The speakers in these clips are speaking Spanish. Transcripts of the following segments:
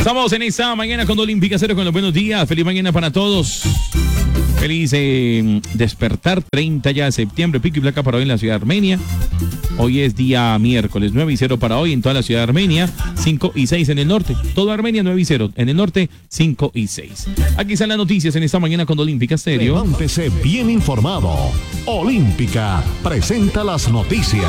Estamos en esta mañana con Olímpica Cero con los buenos días. Feliz mañana para todos. Feliz despertar, 30 ya de septiembre, pico y placa para hoy en la ciudad de Armenia. Hoy es día miércoles, 9-0 para hoy en toda la ciudad de Armenia, 5 y 6 en el norte. Toda Armenia 9-0, en el norte 5 y 6. Aquí están las noticias en esta mañana con Olímpica Stereo. Levántese bien informado. Olímpica presenta las noticias.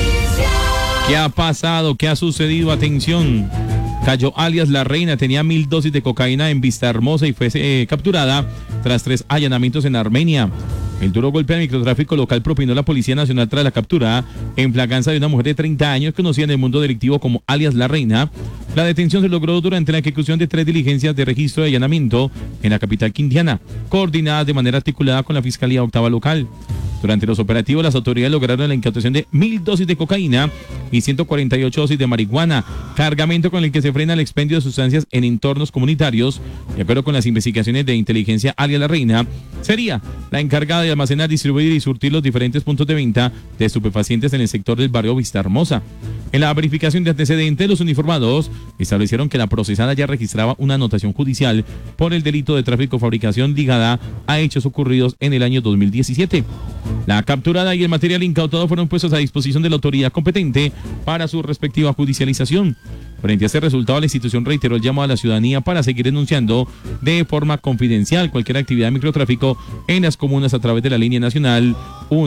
¿Qué ha pasado? ¿Qué ha sucedido? Atención. Cayó alias La Reina, tenía 1000 dosis de cocaína en Vista Hermosa y fue capturada tras 3 allanamientos en Armenia. El duro golpe al microtráfico local propinó la Policía Nacional tras la captura en flagranza de una mujer de 30 años conocida en el mundo delictivo como alias La Reina. La detención se logró durante la ejecución de 3 diligencias de registro de allanamiento en la capital quindiana, coordinadas de manera articulada con la Fiscalía Octava Local. Durante los operativos, las autoridades lograron la incautación de 1000 dosis de cocaína y 148 dosis de marihuana, cargamento con el que se frena el expendio de sustancias en entornos comunitarios. De acuerdo con las investigaciones de inteligencia, alias La Reina sería la encargada de almacenar, distribuir y surtir los diferentes puntos de venta de estupefacientes en el sector del barrio Vista Hermosa. En la verificación de antecedentes, los uniformados establecieron que la procesada ya registraba una anotación judicial por el delito de tráfico fabricación ligada a hechos ocurridos en el año 2017. La capturada y el material incautado fueron puestos a disposición de la autoridad competente para su respectiva judicialización. Frente a este resultado, la institución reiteró el llamado a la ciudadanía para seguir denunciando de forma confidencial cualquier actividad de microtráfico en las comunas a través de la línea nacional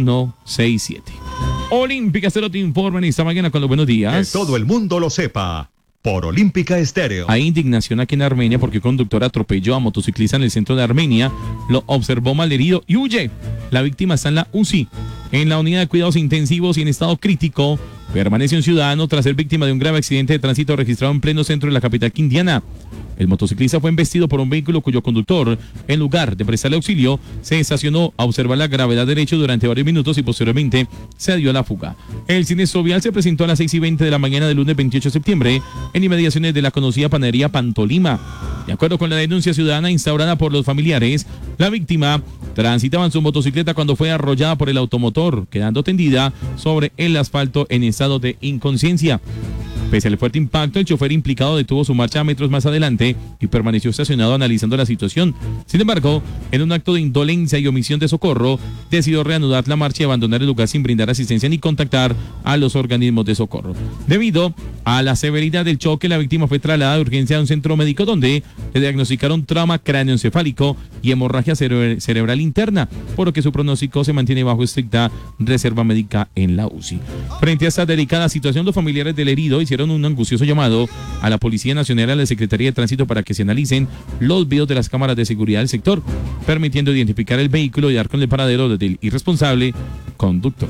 167. Olímpica Cero te informa en esta mañana con los buenos días. Que todo el mundo lo sepa. Por Olímpica Estéreo. Hay indignación aquí en Armenia porque un conductor atropelló a motociclista en el centro de Armenia, lo observó malherido y huye. La víctima está en la UCI, en la unidad de cuidados intensivos y en estado crítico. Permanece un ciudadano tras ser víctima de un grave accidente de tránsito registrado en pleno centro de la capital quindiana. El motociclista fue embestido por un vehículo cuyo conductor, en lugar de prestarle auxilio, se estacionó a observar la gravedad del hecho durante varios minutos y posteriormente se dio a la fuga. El siniestro vial se presentó a las 6:20 de la mañana del lunes 28 de septiembre en inmediaciones de la conocida panadería Pantolima. De acuerdo con la denuncia ciudadana instaurada por los familiares, la víctima transitaba en su motocicleta cuando fue arrollada por el automotor, quedando tendida sobre el asfalto en estado de inconsciencia. Pese al fuerte impacto, el chofer implicado detuvo su marcha metros más adelante y permaneció estacionado analizando la situación. Sin embargo, en un acto de indolencia y omisión de socorro, decidió reanudar la marcha y abandonar el lugar sin brindar asistencia ni contactar a los organismos de socorro. Debido a la severidad del choque, la víctima fue trasladada de urgencia a un centro médico donde le diagnosticaron trauma cráneoencefálico y hemorragia cerebral interna, por lo que su pronóstico se mantiene bajo estricta reserva médica en la UCI. Frente a esta delicada situación, los familiares del herido hicieron un angustioso llamado a la Policía Nacional y a la Secretaría de Tránsito para que se analicen los videos de las cámaras de seguridad del sector, permitiendo identificar el vehículo y dar con el paradero del irresponsable conductor.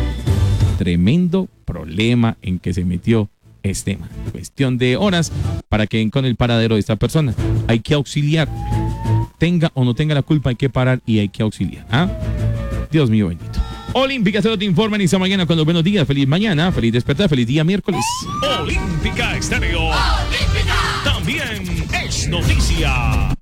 Tremendo problema en que se metió este man. Cuestión de horas para que den con el paradero de esta persona. Hay que auxiliar. Tenga o no tenga la culpa, hay que parar y hay que auxiliar. ¿Ah? Dios mío bendito. Olímpica Cero te informa en esta mañana con los buenos días. Feliz mañana, feliz despertar, feliz día miércoles. Olímpica Estéreo. Olímpica. También es noticia.